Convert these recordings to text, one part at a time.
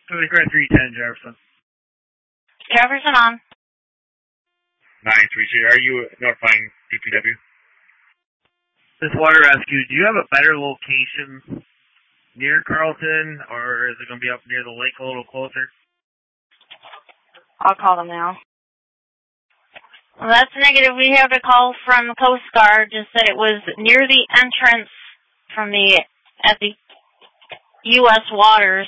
Clear 310 Jefferson. Jefferson on. 930, are you notifying DPW? This water rescue, do you have a better location near Carlton, or is it going to be up near the lake a little closer? I'll call them now. Well, that's negative. We have a call from the Coast Guard. Just said it was near the entrance from at the U.S. waters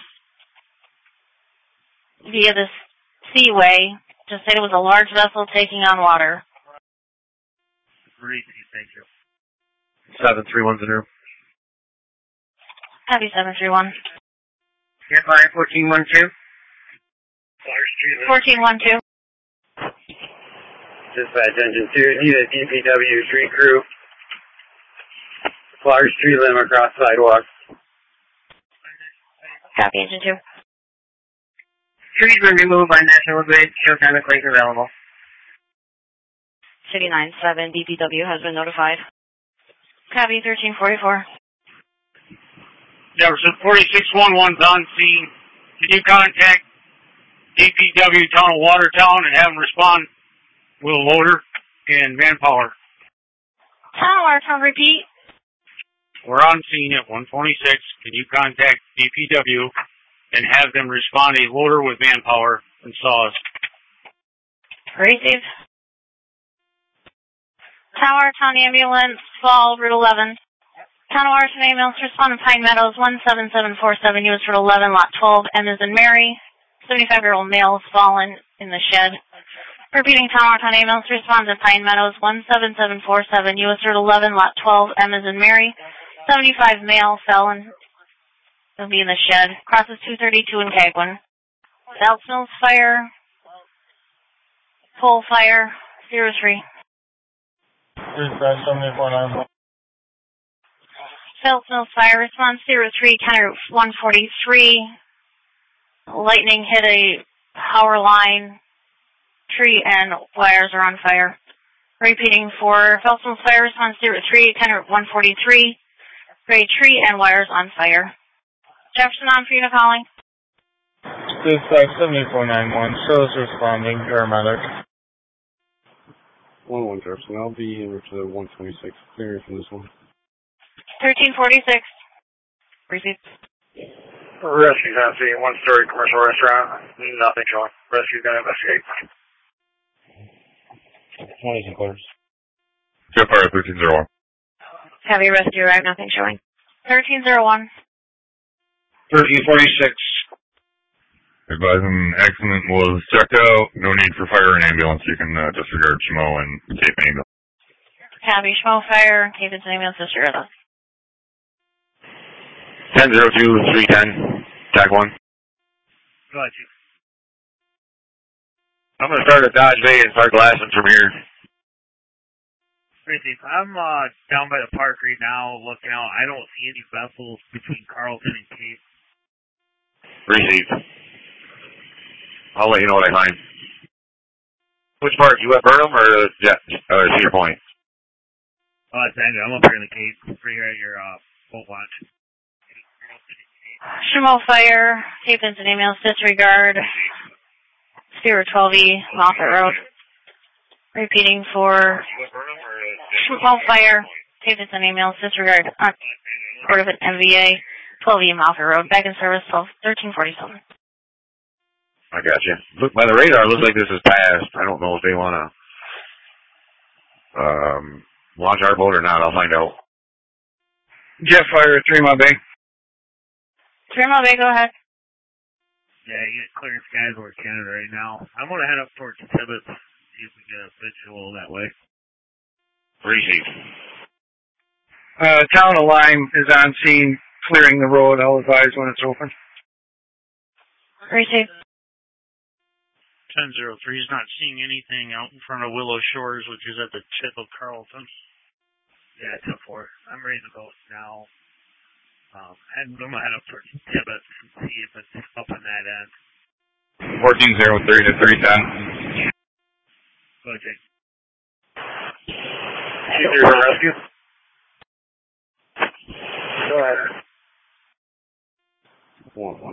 via the seaway. Just said it was a large vessel taking on water. Great, thank you. 7310. Copy 731. Fire 1412. Flyer Street. 1412. Dispatch engine 2, need a DPW street crew. Flyer Street limb across sidewalk. Copy engine 2. Trees been removed by National Grid. Showtime at Quake available. City 97, DPW has been notified. Copy 1344. Jefferson 4611's on scene. Can you contact DPW Town of Watertown and have them respond with a loader and manpower? Town of Watertown, repeat. We're on scene at 126. Can you contact DPW and have them respond a loader with manpower and saws? Receive. Town of Watertown ambulance, fall Route 11. Town of Watertown ambulance respond to Pine Meadows 17747, US Route 11, Lot 12, M as in Mary. 75-year-old male has fallen in the shed. Repeating, Town of Watertown ambulance responds to Pine Meadows 17747, US Route 11, Lot 12, M as in Mary. 75 male fell in, will be in the shed. Crosses 232 in Kagwin. South Mills fire. Pole fire 03. Dispatch 7491. South Mills fire response 03, County 143. Lightning hit a power line. Tree and wires are on fire. Repeating for Felsen's fire response 03, County 143. Gray tree and wires on fire. Jefferson on for you calling. Dispatch 7491. Shows responding. Paramedic. 1-1 Jefferson. I'll be in to 126. Clearing from this one. 1346. Receive. Rescue's on scene. One-story commercial restaurant. Nothing showing. Rescue's going to investigate. 20 quarters. Jet Fire 1301. Heavy rescue arrived, nothing showing. 1301. 1346. Advising accident was checked out. No need for fire and ambulance. You can disregard Schmo and Cape ambulance. Copy. Schmo fire. Cape ambulance disregard. 1002 310. Tag 1. Go ahead, Chief. I'm going to start at Dodge Bay and start glassing from here. Great, Chief. I'm down by the park right now looking out. I don't see any vessels between Carlton and Cape. Received. I'll let you know what I find. Which part? You at Burnham or Cedar Point? Oh, it's Andrew. I'm up here in the Cape. Right here at your boat launch. Schmo fire. Cape ambulance disregard. Spirit 12E, Moffett Road. Repeating for Schmo fire. Cape ambulance disregard. Port of an MVA. 12E, Moffett Road. Back in service 1347. I got you. Look, by the radar, it looks like this is passed. I don't know if they want to launch our boat or not. I'll find out. Jet Fire 3 Mile Bay. 3 Mile Bay, go ahead. Yeah, you get clearing skies over Canada right now. I'm going to head up towards Tibbetts, see if we get a visual that way. Received. Town of Lime is on scene, clearing the road. I'll advise when it's open. Receive. 1003 is not seeing anything out in front of Willow Shores, which is at the tip of Carlton. Yeah, 10-4. I'm ready to go now. And I'm going to head up towards Tibbetts and see if it's up on that end. 1403 to 310.